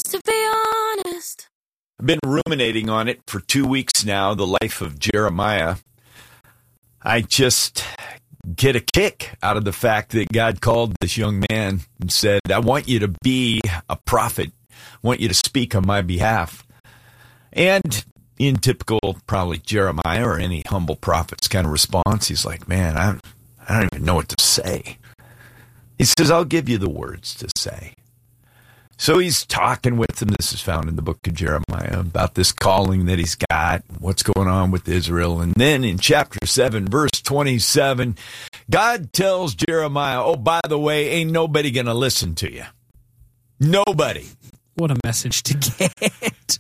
Just to be honest. I've been ruminating on it for 2 weeks now, the life of Jeremiah. I just get a kick out of the fact that God called this young man and said, I want you to be a prophet. I want you to speak on my behalf. And in typical, probably Jeremiah or any humble prophet's kind of response, he's like, man, I don't even know what to say. He says, I'll give you the words to say. So he's talking with him. This is found in the book of Jeremiah about this calling that he's got, what's going on with Israel. And then in chapter 7, verse 27, God tells Jeremiah, oh, by the way, ain't nobody going to listen to you. Nobody. What a message to get.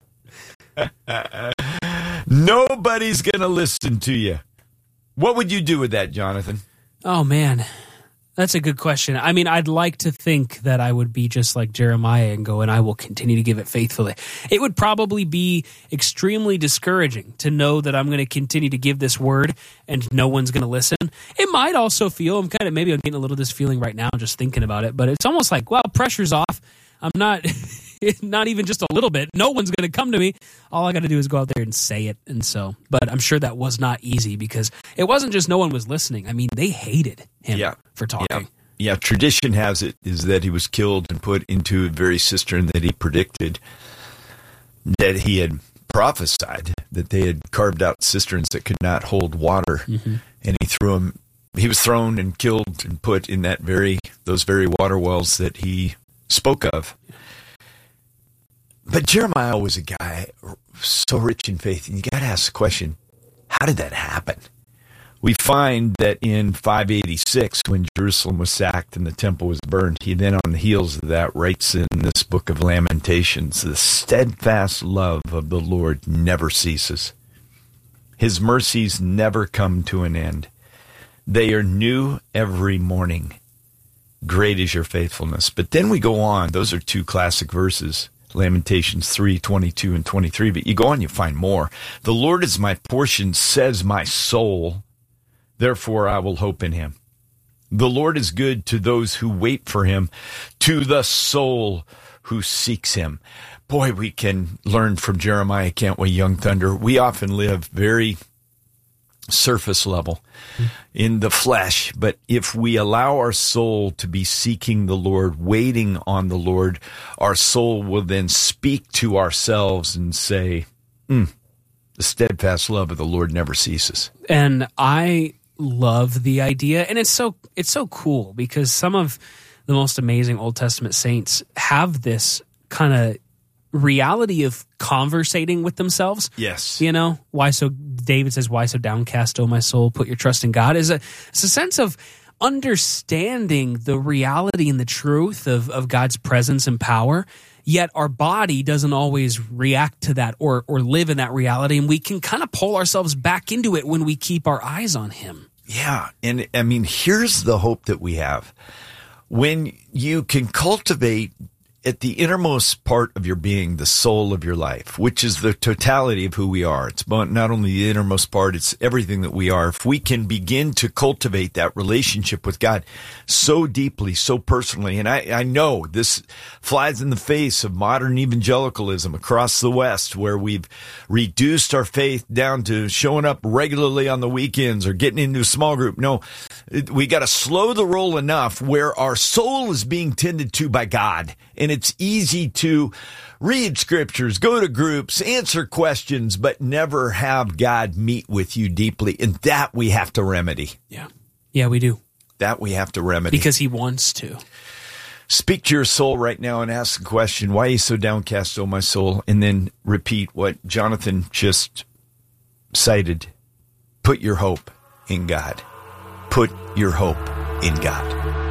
Nobody's going to listen to you. What would you do with that, Jonathan? Oh, man. That's a good question. I mean, I'd like to think that I would be just like Jeremiah and go, and I will continue to give it faithfully. It would probably be extremely discouraging to know that I'm going to continue to give this word and no one's going to listen. It might also feel, I'm getting a little of this feeling right now just thinking about it, but it's almost like, well, pressure's off. I'm not even just a little bit. No one's going to come to me. All I got to do is go out there and say it. And so, but I'm sure that was not easy because it wasn't just no one was listening. I mean, they hated him for talking. Yeah, tradition has it is that he was killed and put into a very cistern that he predicted, that he had prophesied, that they had carved out cisterns that could not hold water. Mm-hmm. And he was thrown and killed and put in those very water wells that he spoke of. But Jeremiah was a guy so rich in faith, and you got to ask the question, how did that happen? We find that in 586, when Jerusalem was sacked and the temple was burned, he then on the heels of that writes in this book of Lamentations, the steadfast love of the Lord never ceases. His mercies never come to an end. They are new every morning. Great is your faithfulness. But then we go on. Those are two classic verses, Lamentations 3:22 and 23. But you go on, you find more. The Lord is my portion, says my soul. Therefore I will hope in him. The Lord is good to those who wait for him, to the soul who seeks him. Boy, we can learn from Jeremiah, can't we, Young Thunder? We often live very surface level in the flesh, but if we allow our soul to be seeking the Lord, waiting on the Lord, our soul will then speak to ourselves and say, the steadfast love of the Lord never ceases. And I love the idea, and it's so cool because some of the most amazing Old Testament saints have this kind of reality of conversating with themselves. Yes. You know, David says, why so downcast, O my soul? Put your trust in God. It's a sense of understanding the reality and the truth of God's presence and power, yet our body doesn't always react to that or live in that reality, and we can kind of pull ourselves back into it when we keep our eyes on him. Yeah, and I mean, here's the hope that we have. When you can cultivate at the innermost part of your being, the soul of your life, which is the totality of who we are. It's not only the innermost part, it's everything that we are. If we can begin to cultivate that relationship with God so deeply, so personally, and I know this flies in the face of modern evangelicalism across the West, where we've reduced our faith down to showing up regularly on the weekends or getting into a small group. No, we got to slow the roll enough where our soul is being tended to by God. And it's easy to read scriptures, go to groups, answer questions, but never have God meet with you deeply. And that we have to remedy. Yeah, we do. That we have to remedy. Because he wants to. Speak to your soul right now and ask the question, why are you so downcast, O my soul? And then repeat what Jonathan just cited. Put your hope in God. Put your hope in God.